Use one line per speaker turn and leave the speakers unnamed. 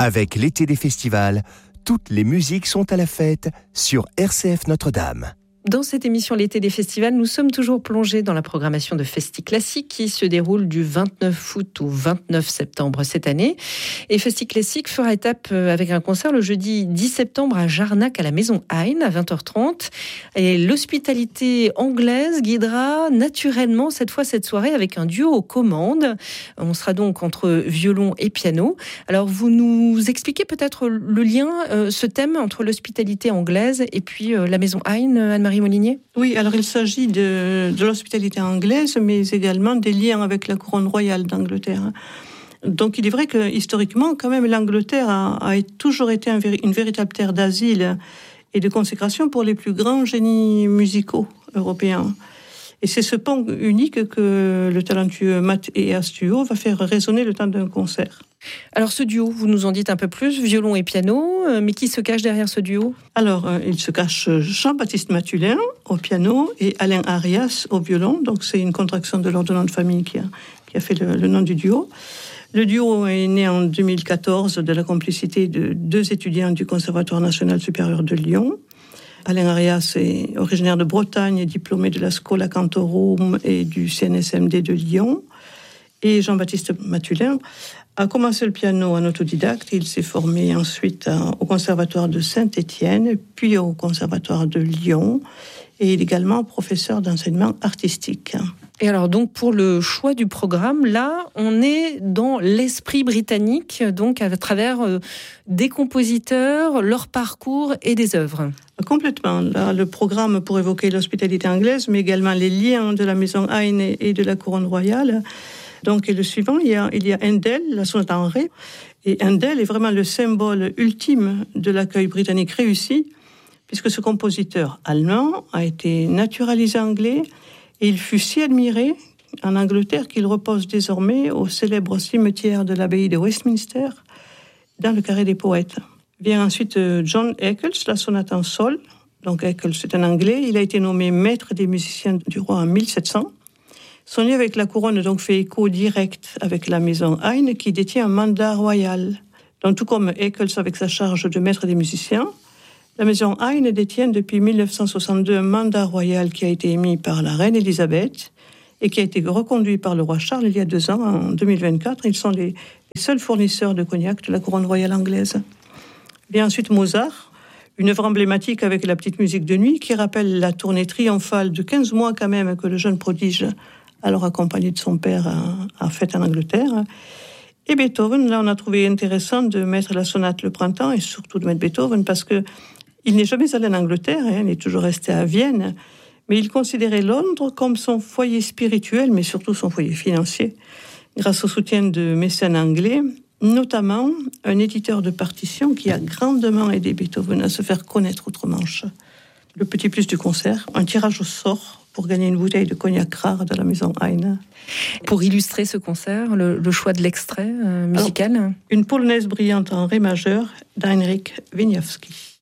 Avec l'été des festivals, toutes les musiques sont à la fête sur RCF Notre-Dame.
Dans cette émission L'été des festivals, nous sommes toujours plongés dans la programmation de Festi Classique qui se déroule du 29 août au 29 septembre cette année. Et Festi Classique fera étape avec un concert le jeudi 10 septembre à Jarnac à la Maison Hein à 20h30. Et l'hospitalité anglaise guidera naturellement cette fois cette soirée avec un duo aux commandes. On sera donc entre violon et piano. Alors vous nous expliquez peut-être le lien, ce thème entre l'hospitalité anglaise et puis la Maison Hein, Anne-Marie Molinier ?
Oui, alors il s'agit de l'hospitalité anglaise, mais également des liens avec la couronne royale d'Angleterre. Donc il est vrai que historiquement, quand même, l'Angleterre a toujours été une véritable terre d'asile et de consécration pour les plus grands génies musicaux européens. Et c'est ce pont unique que le talentueux Matt et Astuo va faire résonner le temps d'un concert.
Alors ce duo, vous nous en dites un peu plus, violon et piano, mais qui se cache derrière ce duo ?
Alors, il se cache Jean-Baptiste Matulin au piano et Alain Arias au violon. Donc c'est une contraction de leur nom de famille qui a fait le nom du duo. Le duo est né en 2014 de la complicité de deux étudiants du Conservatoire national supérieur de Lyon. Alain Arias est originaire de Bretagne et diplômé de la Schola Cantorum et du CNSMD de Lyon. Et Jean-Baptiste Matulin a commencé le piano en autodidacte. Il s'est formé ensuite au Conservatoire de Saint-Étienne, puis au Conservatoire de Lyon. Et il est également professeur d'enseignement artistique.
Et alors donc pour le choix du programme, là on est dans l'esprit britannique, donc à travers des compositeurs, leur parcours et des œuvres.
Complètement. Là, le programme pour évoquer l'hospitalité anglaise, mais également les liens de la Maison Hein et de la couronne royale. Donc, et le suivant, il y a Handel, la sonate en ré. Et Handel est vraiment le symbole ultime de l'accueil britannique réussi, puisque ce compositeur allemand a été naturalisé anglais et il fut si admiré en Angleterre qu'il repose désormais au célèbre cimetière de l'abbaye de Westminster, dans le carré des poètes. Vient ensuite John Eccles, la sonate en sol. Donc Eccles, c'est un Anglais. Il a été nommé maître des musiciens du roi en 1700. Son lien avec la couronne donc fait écho direct avec la Maison Hein qui détient un mandat royal. Donc tout comme Eccles avec sa charge de maître des musiciens, la Maison Hein détient depuis 1962 un mandat royal qui a été émis par la reine Élisabeth et qui a été reconduit par le roi Charles il y a 2 ans, en 2024. Ils sont les seuls fournisseurs de cognac de la couronne royale anglaise. Vient ensuite Mozart, une œuvre emblématique avec la petite musique de nuit qui rappelle la tournée triomphale de 15 mois quand même que le jeune prodige, alors accompagné de son père, a fait en Angleterre. Et Beethoven, là on a trouvé intéressant de mettre la sonate Le Printemps et surtout de mettre Beethoven parce que il n'est jamais allé en Angleterre, il est toujours resté à Vienne, mais il considérait Londres comme son foyer spirituel, mais surtout son foyer financier, grâce au soutien de mécènes anglais, notamment un éditeur de partitions qui a grandement aidé Beethoven à se faire connaître outre-Manche. Le petit plus du concert, un tirage au sort pour gagner une bouteille de cognac rare de la Maison Hein.
Pour illustrer ce concert, le choix de l'extrait musical ?
Alors, une polonaise brillante en ré majeur d'Heinrich Wieniawski.